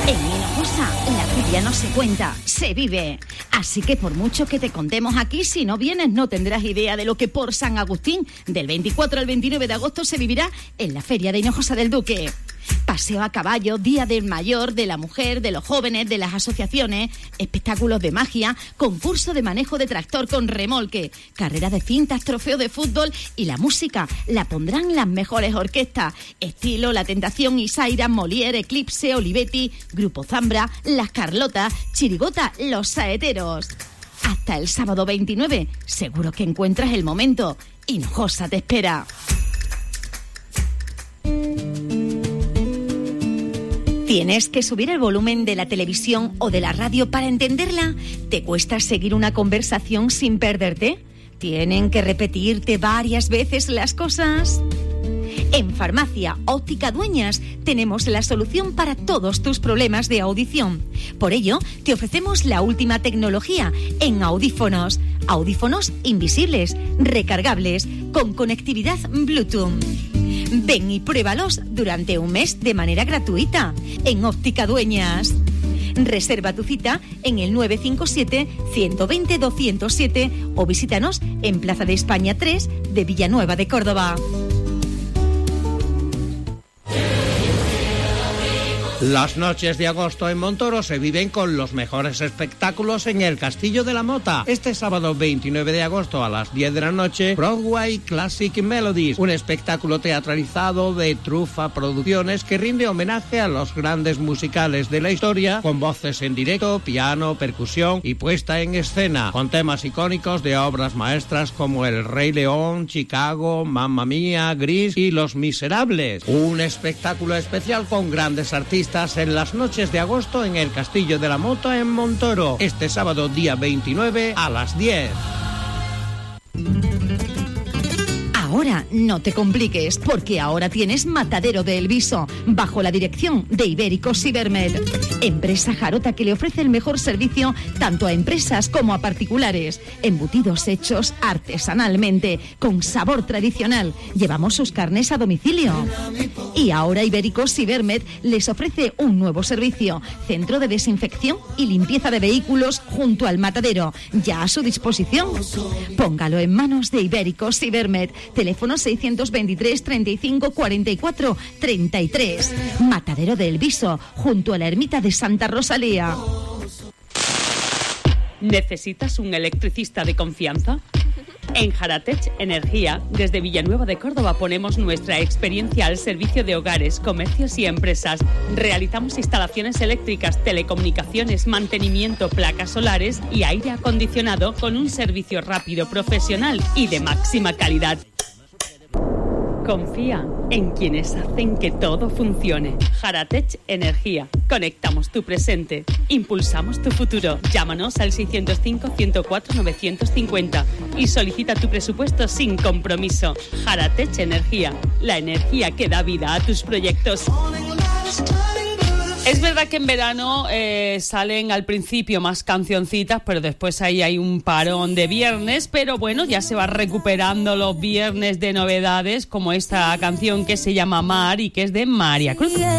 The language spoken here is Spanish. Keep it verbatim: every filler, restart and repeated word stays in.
En Hinojosa, la feria no se cuenta, se vive. Así que por mucho que te contemos aquí, si no vienes no tendrás idea de lo que por San Agustín, del veinticuatro al veintinueve de agosto, se vivirá en la feria de Hinojosa del Duque. Paseo a caballo, Día del Mayor, de la Mujer, de los jóvenes, de las asociaciones, espectáculos de magia, concurso de manejo de tractor con remolque, carrera de cintas, trofeo de fútbol y la música la pondrán las mejores orquestas. Estilo, La Tentación, Isaira, Molière, Eclipse, Olivetti, Grupo Zambra, Las Carlotas, Chirigota, Los Saeteros. Hasta el sábado veintinueve, seguro que encuentras el momento. Hinojosa te espera. ¿Tienes que subir el volumen de la televisión o de la radio para entenderla? ¿Te cuesta seguir una conversación sin perderte? ¿Tienen que repetirte varias veces las cosas? En Farmacia Óptica Dueñas tenemos la solución para todos tus problemas de audición. Por ello, te ofrecemos la última tecnología en audífonos. Audífonos invisibles, recargables, con conectividad Bluetooth. Ven y pruébalos durante un mes de manera gratuita en Óptica Dueñas. Reserva tu cita en el nueve cinco siete, uno dos cero, dos cero siete o visítanos en Plaza de España tres de Villanueva de Córdoba. Las noches de agosto en Montoro se viven con los mejores espectáculos en el Castillo de la Mota. Este sábado veintinueve de agosto a las diez de la noche, Broadway Classic Melodies, un espectáculo teatralizado de Trufa Producciones que rinde homenaje a los grandes musicales de la historia, con voces en directo, piano, percusión y puesta en escena, con temas icónicos de obras maestras como El Rey León, Chicago, Mamma Mía, Gris y Los Miserables. Un espectáculo especial con grandes artistas en las noches de agosto en el Castillo de la Mota en Montoro, este sábado día veintinueve a las diez. Ahora no te compliques, porque ahora tienes Matadero de El Viso, bajo la dirección de Ibéricos Cibermed, empresa jarota que le ofrece el mejor servicio tanto a empresas como a particulares. Embutidos hechos artesanalmente, con sabor tradicional. Llevamos sus carnes a domicilio. Y ahora Ibéricos Cibermed les ofrece un nuevo servicio, centro de desinfección y limpieza de vehículos junto al matadero, ya a su disposición. Póngalo en manos de Ibéricos Cibermed. Teléfono seiscientos veintitrés, treinta y cinco, cuarenta y cuatro, treinta y tres. Matadero de El Viso, junto a la ermita de Santa Rosalía. ¿Necesitas un electricista de confianza? En Jaratech Energía, desde Villanueva de Córdoba, ponemos nuestra experiencia al servicio de hogares, comercios y empresas. Realizamos instalaciones eléctricas, telecomunicaciones, mantenimiento, placas solares y aire acondicionado con un servicio rápido, profesional y de máxima calidad. Confía en quienes hacen que todo funcione. Jaratech Energía. Conectamos tu presente. Impulsamos tu futuro. Llámanos al seiscientos cinco, ciento cuatro, novecientos cincuenta y solicita tu presupuesto sin compromiso. Jaratech Energía. La energía que da vida a tus proyectos. Es verdad que en verano eh, salen al principio más cancioncitas, pero después ahí hay un parón de viernes, pero bueno, ya se va recuperando los viernes de novedades, como esta canción que se llama Mar y que es de María Cruz.